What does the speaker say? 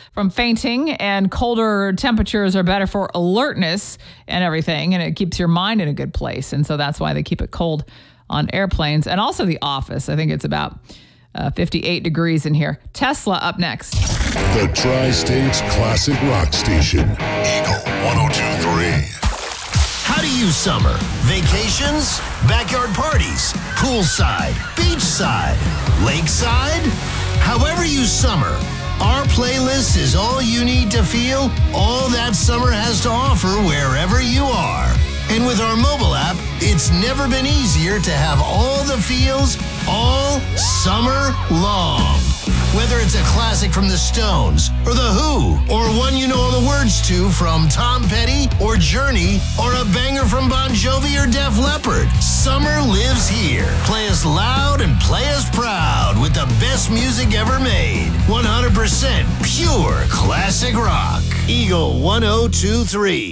from fainting, and colder temperatures are better for alertness and everything, and it keeps your mind in a good place. And so that's why they keep it cold on airplanes. And also the office. I think it's about 58 degrees in here. Tesla up next. The Tri-States Classic Rock Station. Eagle 102.3. How do you summer? Vacations? Backyard parties? Poolside? Beachside? Lakeside? However you summer, our playlist is all you need to feel all that summer has to offer wherever you are. And with our mobile app, it's never been easier to have all the feels all summer long. Whether it's a classic from the Stones or The Who, or one you know all the words to from Tom Petty or Journey, or a banger from Bon Jovi or Def Leppard, summer lives here. Play us loud and play us proud with the best music ever made. 100% pure classic rock. Eagle 102.3.